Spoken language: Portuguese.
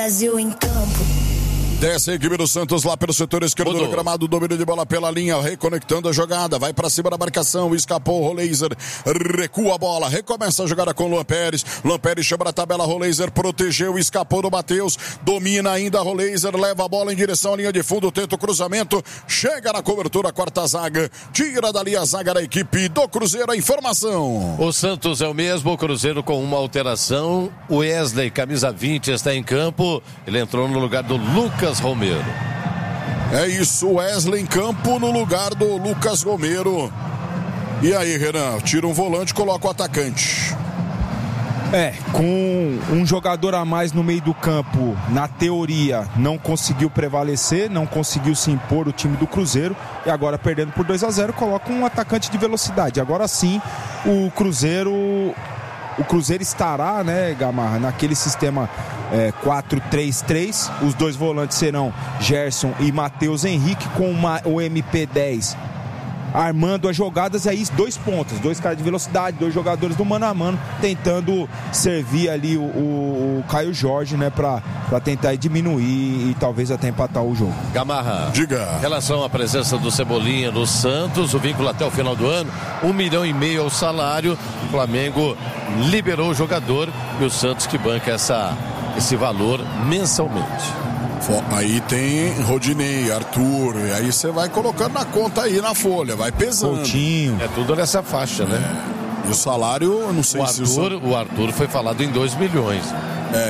Brasil em campo. Desce a equipe do Santos lá pelo setor esquerdo do gramado, domínio de bola pela linha, reconectando a jogada, vai pra cima da marcação, escapou o Roleiser, recua a bola, recomeça a jogada com o Luan Pérez chama a tabela, Roleiser protegeu, escapou do Matheus, domina ainda a Roleiser, leva a bola em direção à linha de fundo, tenta o cruzamento, chega na cobertura, a quarta zaga, tira dali a zaga da equipe do Cruzeiro, a informação. O Santos é o mesmo, o Cruzeiro com uma alteração, o Wesley, camisa 20, está em campo, ele entrou no lugar do Lucas Romero. É isso, Wesley em campo no lugar do Lucas Romero. E aí, Renan, tira um volante, coloca o atacante. Com um jogador a mais no meio do campo, na teoria, não conseguiu prevalecer, não conseguiu se impor o time do Cruzeiro, e agora perdendo por 2-0, coloca um atacante de velocidade. Agora sim, o Cruzeiro estará, né, Gamarra, naquele sistema 4-3-3. Os dois volantes serão Gerson e Matheus Henrique, com o MP10 armando as jogadas, e aí dois pontas, dois caras de velocidade, dois jogadores do mano a mano, tentando servir ali o Caio Jorge, né, pra tentar diminuir e talvez até empatar o jogo. Gamarra, diga. Em relação à presença do Cebolinha no Santos, o vínculo até o final do ano, 1,5 milhão ao salário, o Flamengo liberou o jogador e o Santos que banca esse valor mensalmente. Aí tem Rodinei, Arthur, e aí você vai colocando na conta aí na folha, vai pesando. Coutinho. É tudo nessa faixa, né? E o salário, eu não sei se o Arthur foi falado em 2 milhões.